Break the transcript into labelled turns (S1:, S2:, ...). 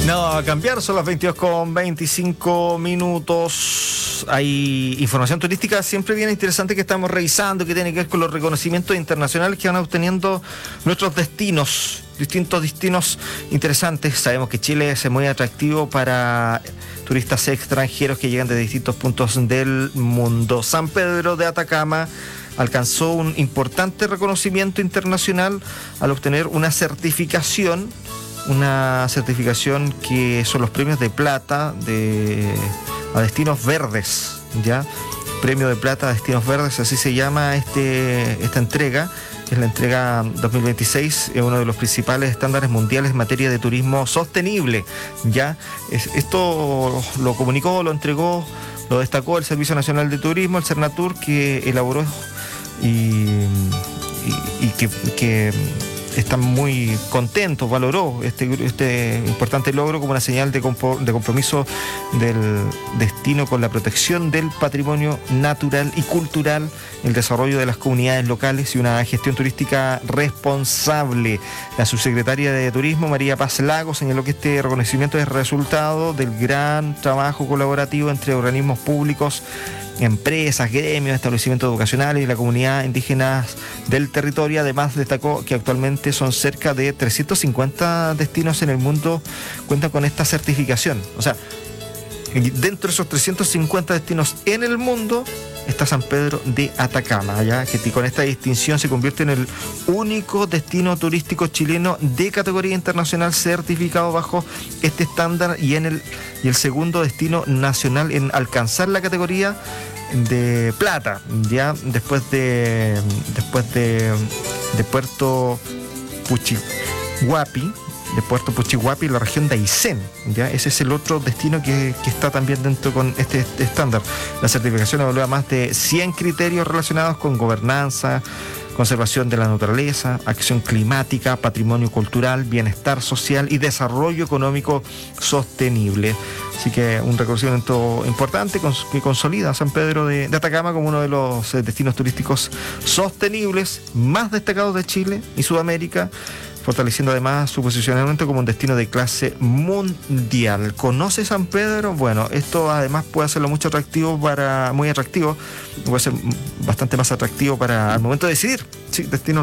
S1: No, a cambiar, son las 22:25. Hay información turística siempre bien interesante que estamos revisando, que tiene que ver con los reconocimientos internacionales que van obteniendo nuestros destinos, distintos destinos interesantes. Sabemos que Chile es muy atractivo para turistas extranjeros que llegan de distintos puntos del mundo. San Pedro de Atacama alcanzó un importante reconocimiento internacional al obtener una certificación que son los premios de plata a destinos verdes, ¿ya? Premio de plata a destinos verdes, así se llama esta entrega. Es la entrega 2026, es uno de los principales estándares mundiales en materia de turismo sostenible, ¿ya? Esto lo destacó el Servicio Nacional de Turismo, el Cernatur, que elaboró y que están muy contentos, valoró este importante logro como una señal de compromiso del destino con la protección del patrimonio natural y cultural, el desarrollo de las comunidades locales y una gestión turística responsable. La subsecretaria de Turismo, María Paz Lago, señaló que este reconocimiento es resultado del gran trabajo colaborativo entre organismos públicos, empresas, gremios, establecimientos educacionales y la comunidad indígena del territorio. Además, destacó que actualmente son cerca de 350 destinos en el mundo cuentan con esta certificación. O sea, dentro de esos 350 destinos en el mundo está San Pedro de Atacama, ¿ya? Que con esta distinción se convierte en el único destino turístico chileno de categoría internacional certificado bajo este estándar y el segundo destino nacional en alcanzar la categoría de plata, ya después de Puerto Puchihuapi, la región de Aysén, ¿ya? Ese es el otro destino que está también dentro con este estándar. La certificación evalúa más de 100 criterios relacionados con gobernanza, conservación de la naturaleza, acción climática, patrimonio cultural, bienestar social y desarrollo económico sostenible. Así que un reconocimiento importante que consolida a San Pedro de Atacama como uno de los destinos turísticos sostenibles más destacados de Chile y Sudamérica, fortaleciendo además su posicionamiento como un destino de clase mundial. ¿Conoce San Pedro? Bueno, esto además puede hacerlo muy atractivo, puede ser bastante más atractivo para al momento de decidir, sí, destino